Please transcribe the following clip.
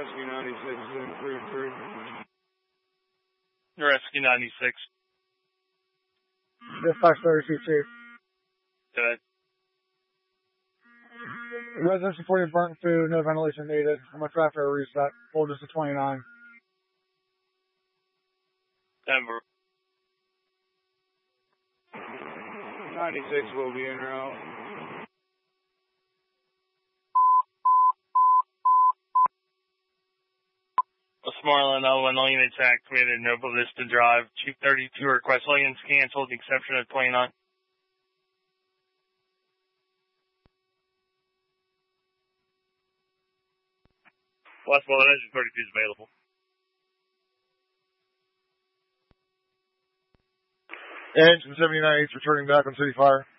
Rescue 96 is in through. Rescue 96. Dispatch 32, Chief. Good. Residents reported burnt food, no ventilation needed. I'm going to try for a reset. Voltage to 29. Denver. 96 will be en route. Westmoreland, L1 units activated, Nova Vista Drive. Chief 32 request lanes canceled, exception of 29. Westmoreland, engine 32 is available. Engine 79 is returning back on City Fire.